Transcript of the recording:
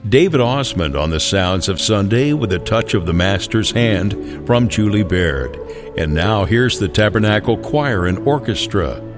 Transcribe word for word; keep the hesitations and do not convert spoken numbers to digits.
David Osmond on the sounds of Sunday with a touch of the Master's hand from Julie Baird. And now here's the Tabernacle Choir and Orchestra